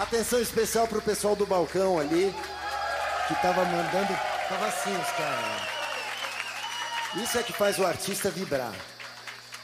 Atenção especial pro pessoal do balcão ali, que tava mandando... Tava assim os caras. Isso é que faz o artista vibrar.